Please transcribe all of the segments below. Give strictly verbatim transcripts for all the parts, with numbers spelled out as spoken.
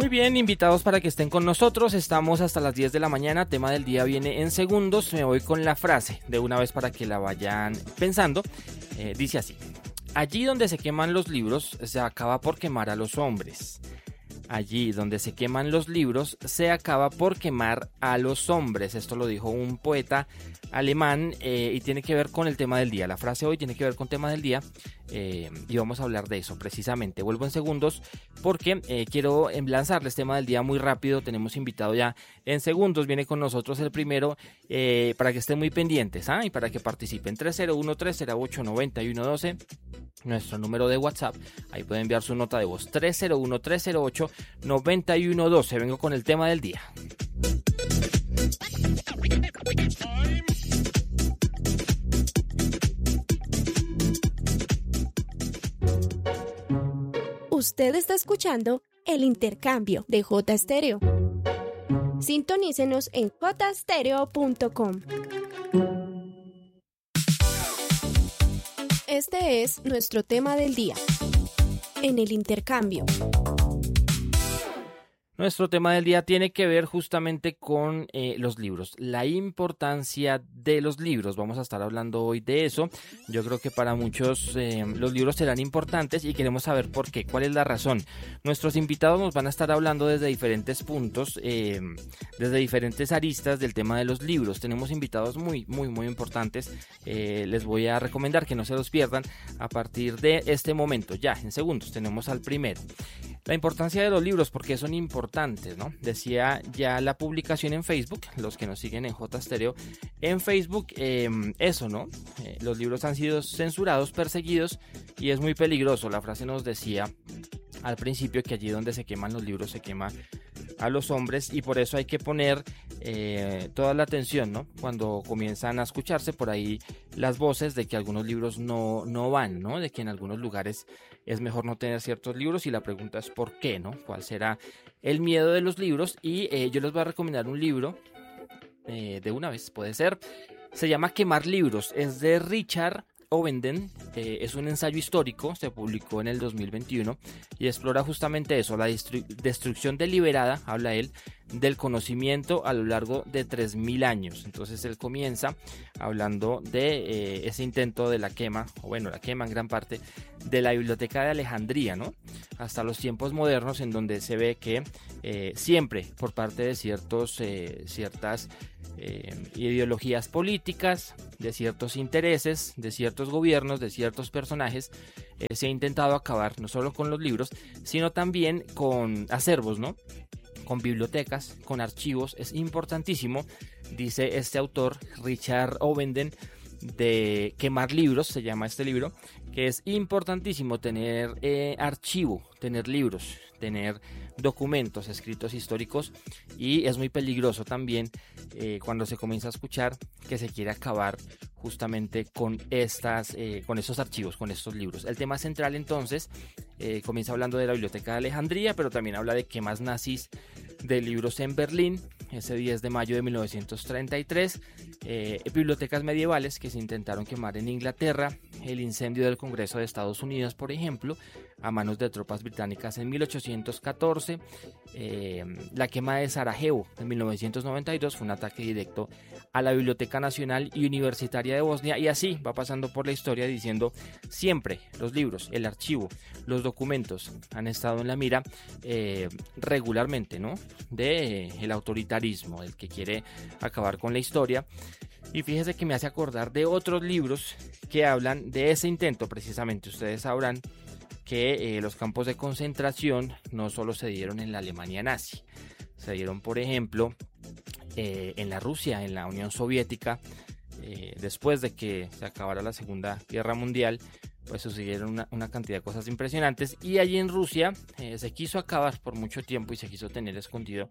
Muy bien, invitados para que estén con nosotros. Estamos hasta las diez de la mañana. Tema del día viene en segundos. Me voy con la frase de una vez para que la vayan pensando. Eh, dice así: allí donde se queman los libros, se acaba por quemar a los hombres. Allí donde se queman los libros, se acaba por quemar a los hombres. Esto lo dijo un poeta alemán eh, y tiene que ver con el tema del día. La frase hoy tiene que ver con tema del día eh, y vamos a hablar de eso precisamente. Vuelvo en segundos porque eh, quiero lanzarles tema del día muy rápido. Tenemos invitado ya en segundos. Viene con nosotros el primero eh, para que estén muy pendientes ¿ah? y para que participen. tres cero uno, tres cero ocho, nueve uno uno dos. Nuestro número de WhatsApp, ahí pueden enviar su nota de voz tres cero uno, tres cero ocho, nueve uno uno dos. Vengo con el tema del día. Usted está escuchando El Intercambio de J Stereo. Sintonícenos en j stereo punto com. Este es nuestro tema del día, en el intercambio. Nuestro tema del día tiene que ver justamente con eh, los libros, la importancia de los libros. Vamos a estar hablando hoy de eso. Yo creo que para muchos eh, los libros serán importantes y queremos saber por qué, cuál es la razón. Nuestros invitados nos van a estar hablando desde diferentes puntos, eh, desde diferentes aristas del tema de los libros. Tenemos invitados muy, muy, muy importantes. Eh, les voy a recomendar que no se los pierdan a partir de este momento. Ya, en segundos, tenemos al primero. La importancia de los libros, porque son importantes, ¿no? Decía ya la publicación en Facebook, los que nos siguen en J Stereo, en Facebook, eh, eso, ¿no? Eh, los libros han sido censurados, perseguidos y es muy peligroso. La frase nos decía al principio que allí donde se queman los libros se quema a los hombres y por eso hay que poner eh, toda la atención, ¿no? Cuando comienzan a escucharse por ahí las voces de que algunos libros no, no van, ¿no? De que en algunos lugares es mejor no tener ciertos libros y la pregunta es ¿por qué, no? ¿Cuál será el miedo de los libros? Y eh, yo les voy a recomendar un libro eh, de una vez, puede ser. Se llama Quemar libros, es de Richard Ovenden, eh, es un ensayo histórico, se publicó en el dos mil veintiuno y explora justamente eso, la destru- destrucción deliberada, habla él, del conocimiento a lo largo de tres mil años. Entonces él comienza hablando de eh, ese intento de la quema, o bueno, la quema en gran parte, de la Biblioteca de Alejandría, ¿no? Hasta los tiempos modernos en donde se ve que eh, siempre por parte de ciertos, eh, ciertas eh, ideologías políticas, de ciertos intereses, de ciertos gobiernos, de ciertos personajes, eh, se ha intentado acabar no solo con los libros, sino también con acervos, ¿no? Con bibliotecas, con archivos. Es importantísimo, dice este autor, Richard Ovenden, de Quemar libros, se llama este libro, que es importantísimo tener eh, archivo, tener libros, tener documentos, escritos históricos, y es muy peligroso también eh, cuando se comienza a escuchar que se quiere acabar justamente con estas, eh, con estos archivos, con estos libros. El tema central entonces eh, comienza hablando de la Biblioteca de Alejandría, pero también habla de quemas nazis de libros en Berlín, ese diez de mayo de mil novecientos treinta y tres, eh, bibliotecas medievales que se intentaron quemar en Inglaterra, el incendio del Congreso de Estados Unidos, por ejemplo, a manos de tropas británicas en mil ochocientos catorce, eh, la quema de Sarajevo en mil novecientos noventa y dos fue un ataque directo a la Biblioteca Nacional y Universitaria de Bosnia, y así va pasando por la historia diciendo siempre los libros, el archivo, los documentos han estado en la mira eh, regularmente, ¿no? De eh, el autoritarismo, el que quiere acabar con la historia. Y fíjese que me hace acordar de otros libros que hablan de ese intento precisamente. Ustedes sabrán que eh, los campos de concentración no solo se dieron en la Alemania nazi, se dieron, por ejemplo, eh, en la Rusia, en la Unión Soviética, eh, después de que se acabara la Segunda Guerra Mundial, pues sucedieron una, una cantidad de cosas impresionantes, y allí en Rusia eh, se quiso acabar por mucho tiempo y se quiso tener escondido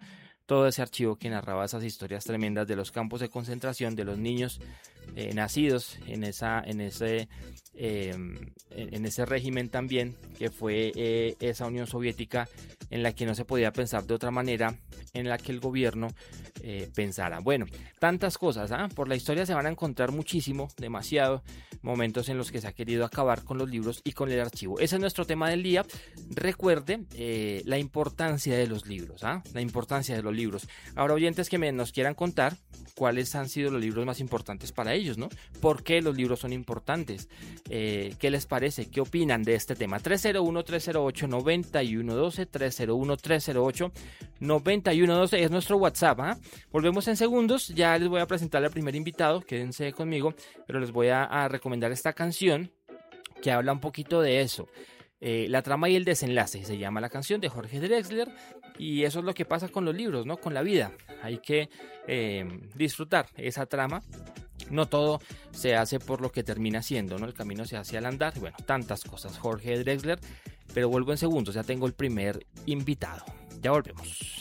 todo ese archivo que narraba esas historias tremendas de los campos de concentración, de los niños eh, nacidos en esa en ese eh, en ese régimen también, que fue eh, esa Unión Soviética en la que no se podía pensar de otra manera, en la que el gobierno eh, pensara. Bueno, tantas cosas, ¿ah? Por la historia se van a encontrar muchísimo, demasiado, momentos en los que se ha querido acabar con los libros y con el archivo. Ese es nuestro tema del día. Recuerde eh, la importancia de los libros, ¿ah? La importancia de los libros. Ahora, oyentes que me, nos quieran contar cuáles han sido los libros más importantes para ellos, ¿no? ¿Por qué los libros son importantes? Eh, ¿Qué les parece? ¿Qué opinan de este tema? tres cero uno, tres cero ocho, nueve uno uno dos, tres cero uno, tres cero ocho, nueve uno uno dos es nuestro WhatsApp, ¿ah? Volvemos en segundos, ya les voy a presentar al primer invitado, quédense conmigo, pero les voy a, a recomendar esta canción que habla un poquito de eso. Eh, la trama y el desenlace, se llama la canción, de Jorge Drexler, y eso es lo que pasa con los libros, ¿no? Con la vida, hay que eh, disfrutar esa trama. No todo se hace por lo que termina siendo, ¿no? El camino se hace al andar, y bueno, tantas cosas, Jorge Drexler, pero vuelvo en segundos, ya tengo el primer invitado, ya volvemos.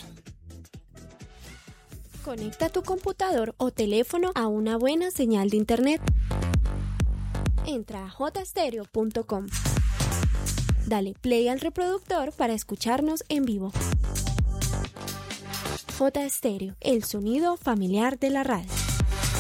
Conecta tu computador o teléfono a una buena señal de internet. Entra a j stereo punto com. Dale play al reproductor para escucharnos en vivo. J Stereo, el sonido familiar de la radio.